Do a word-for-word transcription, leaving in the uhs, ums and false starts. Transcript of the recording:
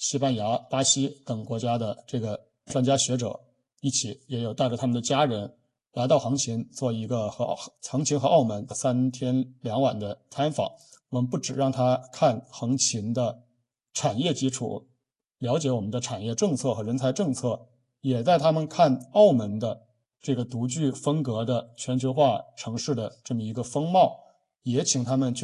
西班牙、巴西等国家的这个专家学者一起，也有带着他们的家人来到横琴做一个和横琴和澳门三天两晚的参访。我们不只让他看横琴的产业基础，了解我们的产业政策和人才政策，也带他们看澳门的这个独具风格的全球化城市的这么一个风貌，也请他们去